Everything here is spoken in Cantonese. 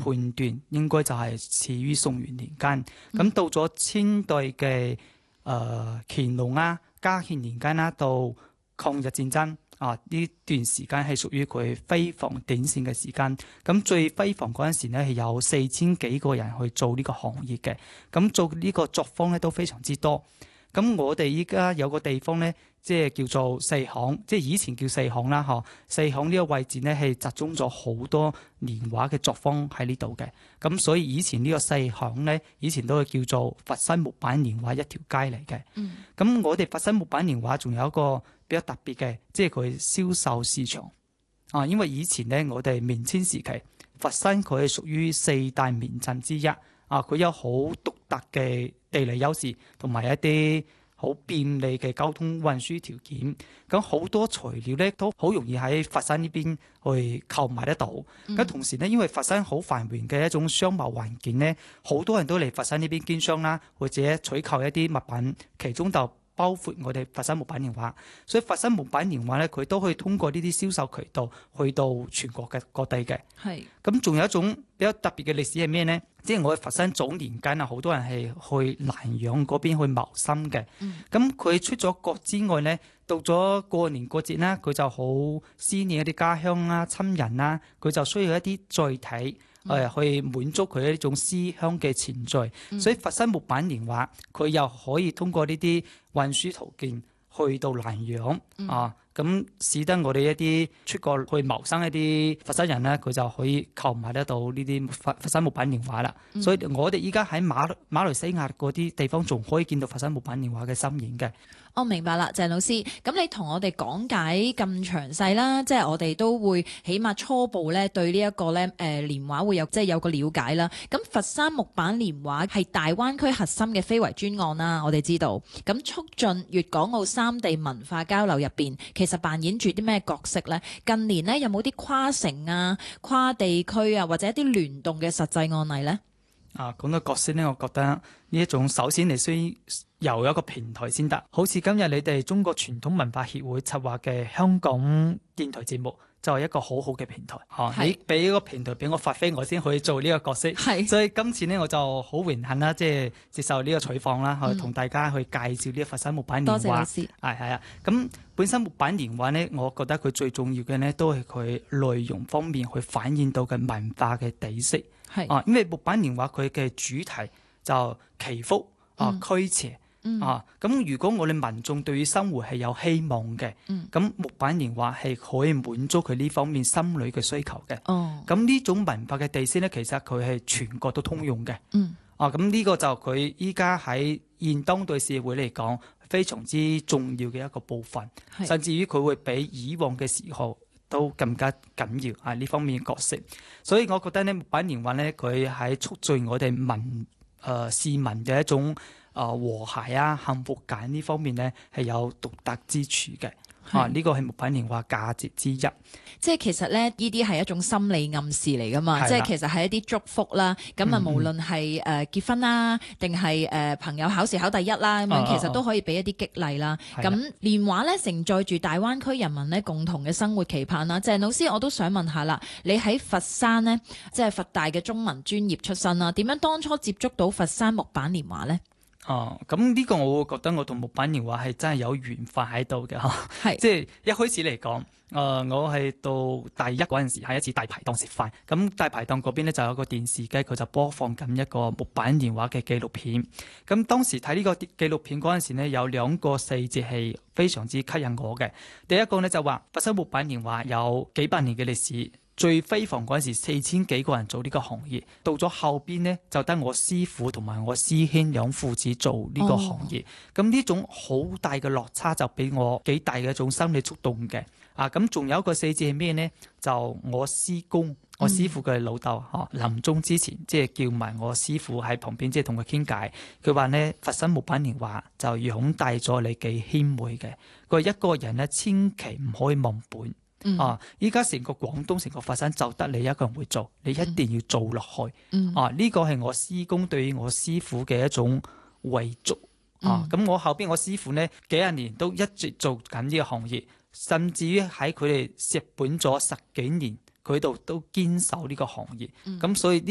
判斷應該就係始於宋元年間。咁到咗清代嘅乾隆啊、嘉慶年間啦，到抗日戰爭呢段時間係屬於佢輝煌鼎盛嘅時間。咁最輝煌嗰陣時咧係有4000幾個人去做呢個行業嘅，咁做呢個作坊咧都非常之多。咁我哋依家有個地方咧，即係叫做四行，即係以前叫四行啦，四行呢個位置咧係集中咗好多年畫嘅作坊喺呢度嘅。咁所以以前呢個四行咧，以前都係叫做佛山木板年畫一條街嚟嘅。咁我哋佛山木板年畫仲有一個比較特別嘅，即係佢銷售市場。因為以前咧我哋明清時期，佛山佢係屬於4大名鎮之一。佢有好獨特嘅地理優勢，同埋一啲好便利嘅交通運輸條件。咁好多材料咧都好容易喺佛山呢邊去購買得到。咁同時咧，因為佛山好繁榮嘅一種商貿環境咧，好多人都嚟佛山呢邊經商啦，或者採購一啲物品，其中就包括我哋佛山木板年畫。所以佛山木板年畫咧，佢都可以通過呢啲銷售渠道去到全國嘅各地嘅。係。咁仲有一種比較特別嘅歷史係咩呢？即係我喺佛山早年間好多人係去南洋嗰邊去謀生嘅。咁佢出咗國之外呢，到咗過年過節啦，佢就好思念一啲家鄉啦、親人啦，佢就需要一啲載體去滿足佢呢種思鄉嘅情緒。所以佛山木板年畫佢又可以通過呢啲運輸途徑去到南洋。咁使得我哋一啲出國去謀生一啲佛山人咧，佢就可以購買得到呢啲佛山木板年畫啦。所以我哋依家喺馬來西亞嗰啲地方仲可以見到佛山木板年畫嘅身影嘅。 我明白啦，鄭老師，咁你同我哋講解咁詳細啦，即係我哋都會起碼初步咧對呢一個咧年畫會有有個了解啦。咁佛山木板年畫係大灣區核心嘅非遺專案啦，我哋知道。咁促進粵港澳3地文化交流入邊，其實扮演住啲咩角色咧？近年咧有冇啲跨城啊、跨地區啊，或者一啲聯動嘅實際案例咧？ 講到角色咧，我覺得呢一種首先你需要有一個平台先得。好似今日你哋中國傳統文化協會策劃嘅香港電台節目，就係一個好好嘅平台。你俾個平台俾我發揮，我先可以做呢個角色。所以今次呢，我就好榮幸啦，即係接受呢個採訪啦，同大家去介紹呢個佛山木板年畫。 多謝老師。 係啊，咁本身木板年畫呢，我覺得佢最重要嘅呢，都係佢內容方面去反映到嘅文化嘅底色。因為木板年畫佢嘅主題就祈福驅邪。咁如果我哋民眾對於生活係有希望嘅，咁木板年畫係可以滿足佢呢方面心理嘅需求嘅。咁呢種文化嘅地色咧，其實佢係全國都通用嘅。咁呢個就佢依家喺現當代社會嚟講非常之重要嘅一個部分，甚至於佢會比以往嘅時候都更加緊要呢方面嘅角色。所以我覺得咧，木板年畫咧，佢喺促進我哋市民嘅一種和諧啊、幸福感呢方面咧，係有獨特之處嘅。呢個係木板年畫價值之一。 即係其實咧，呢啲係一種心理暗示嚟噶嘛。即係其實係一啲祝福啦。咁無論係結婚啦，定係朋友考試考第一啦，咁樣其實都可以俾一啲激勵啦。咁年畫咧承載住大灣區人民咧共同嘅生活期盼啦。鄭老師，我都想問下啦，你喺佛山呢，即係佛大嘅中文專業出身啦，點樣當初接觸到佛山木板年畫呢？ 咁呢個我會覺得我同木板年畫係真係有緣分喺度嘅。即係一開始嚟講，我係到第一嗰陣時喺一次大排檔食飯，咁大排檔嗰邊呢就有個電視機，佢就播放緊一個木板年畫嘅紀錄片。咁當時睇呢個紀錄片嗰陣時呢，有2個細節係非常之吸引我嘅。第一個呢就話佛山木板年畫有幾百年嘅歷史。最輝煌嗰陣時，4000幾個人做呢個行業，到咗後邊呢，就得我師父同埋我師兄兩父子做呢個行業。咁呢種好大嘅落差就俾我幾大嘅一種心理觸動嘅。咁仲有一個細節係咩呢？就我師公，我師父嘅老豆臨終之前，即係叫埋我師父喺旁邊，即係同佢傾偈。佢話呢，佛山木板年畫就養大咗你幾謙卑嘅。佢話一個人呢，千祈唔可以忘本。依家成個廣東、成個佛山就得你一個人會做，你一定要做落去。呢個係我師公對於我師父嘅一種遺囑。咁我後邊我師父呢，幾十年都一直做緊呢個行業，甚至於喺佢哋蝕本咗10幾年，佢度都堅守呢個行業。咁所以